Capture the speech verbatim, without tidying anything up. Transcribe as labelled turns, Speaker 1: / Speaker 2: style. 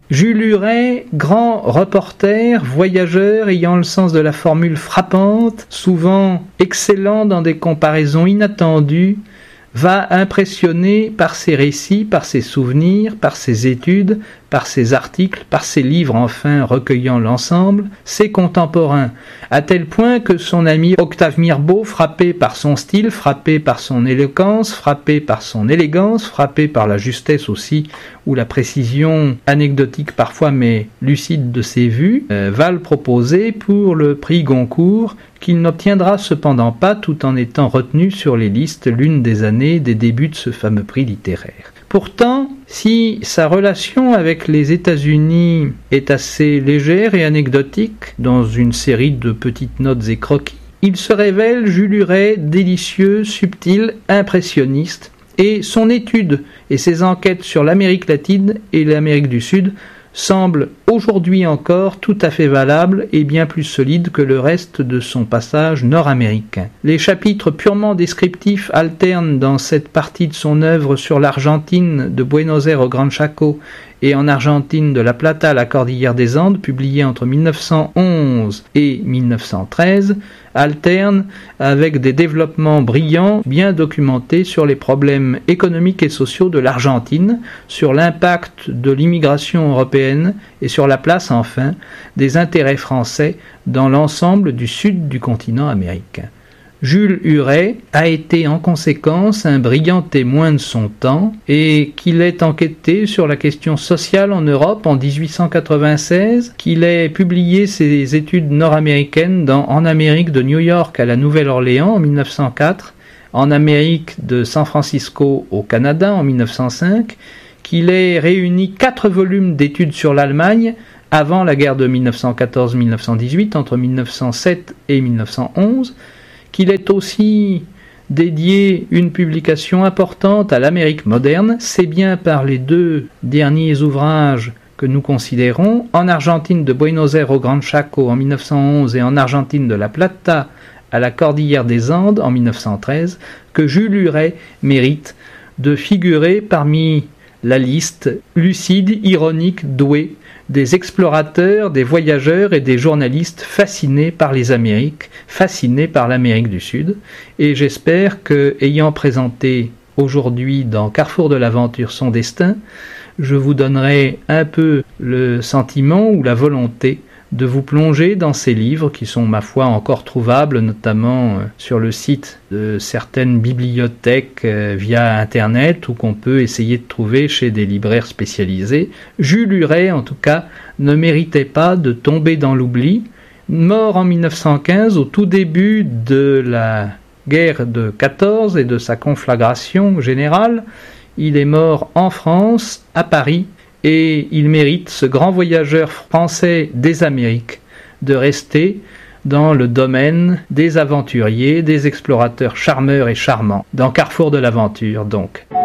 Speaker 1: Jules Huret, grand reporter, voyageur ayant le sens de la formule frappante, souvent excellent dans des comparaisons inattendues, va impressionner par ses récits, par ses souvenirs, par ses études, par ses articles, par ses livres enfin recueillant l'ensemble, ses contemporains, à tel point que son ami Octave Mirbeau, frappé par son style, frappé par son éloquence, frappé par son élégance, frappé par la justesse aussi ou la précision anecdotique parfois mais lucide de ses vues, euh, va le proposer pour le prix Goncourt, qu'il n'obtiendra cependant pas tout en étant retenu sur les listes l'une des années des débuts de ce fameux prix littéraire. Pourtant, si sa relation avec les États-Unis est assez légère et anecdotique, dans une série de petites notes et croquis, il se révèle Jules Huret délicieux, subtil, impressionniste, et son étude et ses enquêtes sur l'Amérique latine et l'Amérique du Sud semblent aujourd'hui encore tout à fait valables et bien plus solides que le reste de son passage nord-américain. Les chapitres purement descriptifs alternent dans cette partie de son œuvre sur l'Argentine de Buenos Aires au Gran Chaco et en Argentine de La Plata à la Cordillère des Andes, publié entre mille neuf cent onze et mille neuf cent treize, alternent avec des développements brillants, bien documentés sur les problèmes économiques et sociaux de l'Argentine, sur l'impact de l'immigration européenne et sur la place, enfin, des intérêts français dans l'ensemble du sud du continent américain. Jules Huret a été en conséquence un brillant témoin de son temps et qu'il ait enquêté sur la question sociale en Europe en dix-huit cent quatre-vingt-seize, qu'il ait publié ses études nord-américaines dans En Amérique de New York à la Nouvelle-Orléans en mille neuf cent quatre, En Amérique de San Francisco au Canada en mille neuf cent cinq, qu'il ait réuni quatre volumes d'études sur l'Allemagne avant la guerre de mille neuf cent quatorze mille neuf cent dix-huit, entre mille neuf cent sept et mille neuf cent onze, qu'il ait aussi dédié une publication importante à l'Amérique moderne. C'est bien par les deux derniers ouvrages que nous considérons, En Argentine de Buenos Aires au Gran Chaco en mille neuf cent onze et En Argentine de La Plata à la Cordillère des Andes en mille neuf cent treize, que Jules Huret mérite de figurer parmi la liste lucide, ironique, douée des explorateurs, des voyageurs et des journalistes fascinés par les Amériques, fascinés par l'Amérique du Sud. Et j'espère que, ayant présenté aujourd'hui dans Carrefour de l'aventure son destin, je vous donnerai un peu le sentiment ou la volonté de vous plonger dans ces livres qui sont, ma foi, encore trouvables, notamment sur le site de certaines bibliothèques via Internet ou qu'on peut essayer de trouver chez des libraires spécialisés. Jules Huret, en tout cas, ne méritait pas de tomber dans l'oubli. Mort en mille neuf cent quinze, au tout début de la guerre de quatorze et de sa conflagration générale, il est mort en France, à Paris, et il mérite, ce grand voyageur français des Amériques, de rester dans le domaine des aventuriers, des explorateurs charmeurs et charmants, dans Carrefour de l'aventure donc.